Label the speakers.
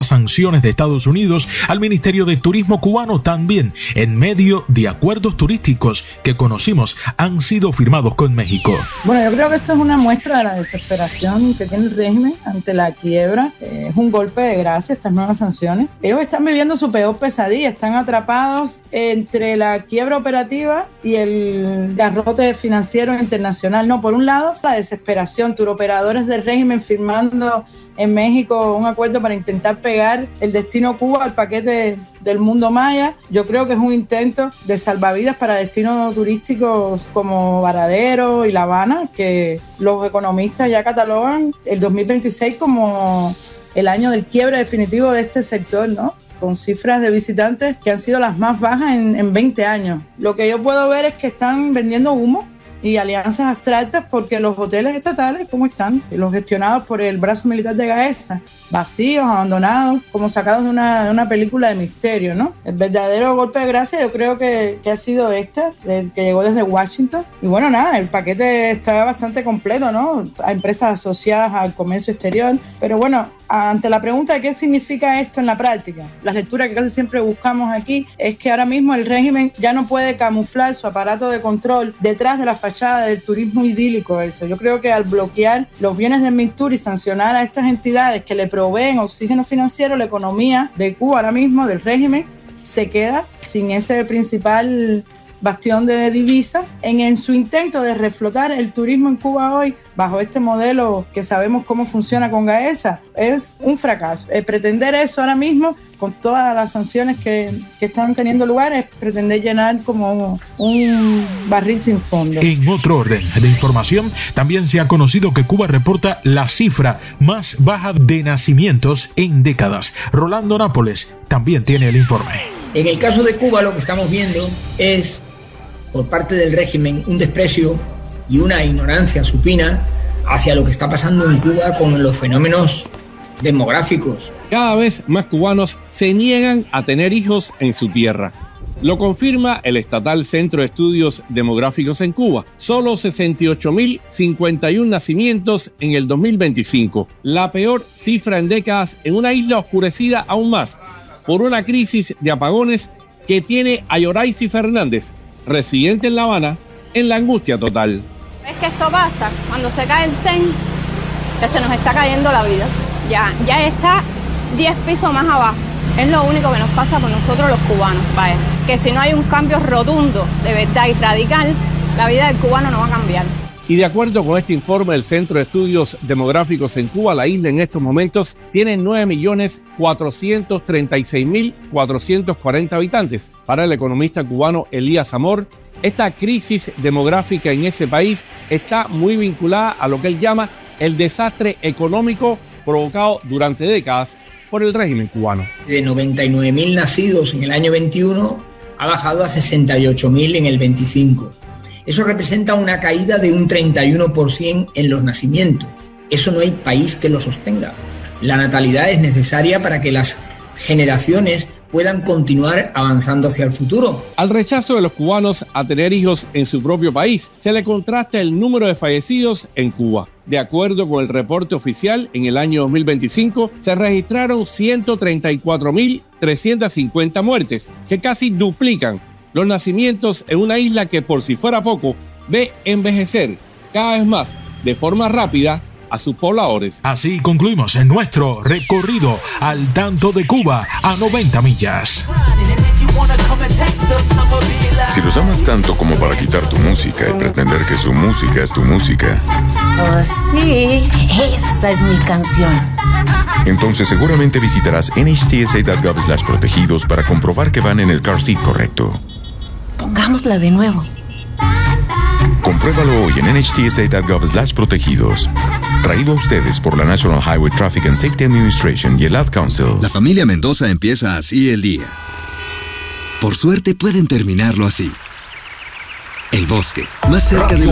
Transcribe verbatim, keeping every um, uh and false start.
Speaker 1: las sanciones de Estados Unidos al Ministerio de Turismo cubano también en medio de acuerdos turísticos que conocimos han sido firmados con México.
Speaker 2: Bueno, yo creo que esto es una muestra de la desesperación que tiene el régimen ante la quiebra. Eh, es un golpe de gracia estas nuevas sanciones. Ellos están viviendo su peor pesadilla, están atrapados entre la quiebra operativa y el garrote financiero internacional. No, por un lado, la desesperación, turoperadores del régimen firmando en México un acuerdo para intentar pegar el destino Cuba al paquete del mundo maya. Yo creo que es un intento de salvavidas para destinos turísticos como Varadero y La Habana, que los economistas ya catalogan el dos mil veintiséis como el año del quiebre definitivo de este sector, ¿no? Con cifras de visitantes que han sido las más bajas en, en veinte años. Lo que yo puedo ver es que están vendiendo humo y alianzas abstractas, porque los hoteles estatales, ¿cómo están? Los gestionados por el brazo militar de Gaesa, vacíos, abandonados, como sacados de una, de una película de misterio, ¿no? El verdadero golpe de gracia yo creo que, que ha sido este, el que llegó desde Washington. Y bueno, nada, el paquete está bastante completo, ¿no? Hay empresas asociadas al comercio exterior, pero bueno, ante la pregunta de qué significa esto en la práctica, la lectura que casi siempre buscamos aquí es que ahora mismo el régimen ya no puede camuflar su aparato de control detrás de la fachada del turismo idílico. Eso, yo creo que al bloquear los bienes del Mintur y sancionar a estas entidades que le proveen oxígeno financiero, la economía de Cuba ahora mismo, del régimen, se queda sin ese principal bastión de divisas en, en su intento de reflotar el turismo en Cuba hoy bajo este modelo que sabemos cómo funciona con Gaesa. Es un fracaso. Eh, pretender eso ahora mismo, con todas las sanciones que, que están teniendo lugar, es pretender llenar como un barril sin fondo.
Speaker 1: En otro orden de información, también se ha conocido que Cuba reporta la cifra más baja de nacimientos en décadas. Rolando Nápoles también tiene el informe.
Speaker 3: En el caso de Cuba, lo que estamos viendo es, por parte del régimen, un desprecio y una ignorancia supina hacia lo que está pasando en Cuba con los fenómenos demográficos.
Speaker 4: Cada vez más cubanos se niegan a tener hijos en su tierra. Lo confirma el estatal Centro de Estudios Demográficos en Cuba. Solo sesenta y ocho mil cincuenta y uno nacimientos en el dos mil veinticinco. La peor cifra en décadas en una isla oscurecida aún más por una crisis de apagones que tiene a Yoraisi Fernández, residente en La Habana, en la angustia total.
Speaker 5: Es que esto pasa cuando se cae el C E N, que se nos está cayendo la vida. Ya, ya está diez pisos más abajo. Es lo único que nos pasa por nosotros los cubanos, vaya. Que si no hay un cambio rotundo, de verdad y radical, la vida del cubano no va a cambiar.
Speaker 4: Y de acuerdo con este informe del Centro de Estudios Demográficos en Cuba, la isla en estos momentos tiene nueve millones cuatrocientos treinta y seis mil cuatrocientos cuarenta habitantes. Para el economista cubano Elías Amor, esta crisis demográfica en ese país está muy vinculada a lo que él llama el desastre económico provocado durante décadas por el régimen cubano.
Speaker 3: De noventa y nueve mil nacidos en el año veintiuno ha bajado a sesenta y ocho mil en el veinticinco. Eso representa una caída de un treinta y uno por ciento en los nacimientos. Eso no hay país que lo sostenga. La natalidad es necesaria para que las generaciones puedan continuar avanzando hacia el futuro.
Speaker 4: Al rechazo de los cubanos a tener hijos en su propio país, se le contrasta el número de fallecidos en Cuba. De acuerdo con el reporte oficial, en el año dos mil veinticinco se registraron ciento treinta y cuatro mil trescientas cincuenta muertes, que casi duplican los nacimientos en una isla que, por si fuera poco, ve envejecer cada vez más de forma rápida a sus pobladores.
Speaker 1: Así concluimos en nuestro recorrido al tanto de Cuba a noventa millas.
Speaker 6: Si los amas tanto como para quitar tu música y pretender que su música es tu música.
Speaker 7: Oh, sí, esa es mi canción.
Speaker 6: Entonces seguramente visitarás N H T S A punto gov slash protegidos para comprobar que van en el car seat correcto.
Speaker 7: Pongámosla de nuevo.
Speaker 6: Compruébalo hoy en N H T S A punto gov slash protegidos. Traído a ustedes por la National Highway Traffic and Safety Administration y el Ad Council.
Speaker 8: La familia Mendoza empieza así el día. Por suerte pueden terminarlo así. El bosque, más cerca de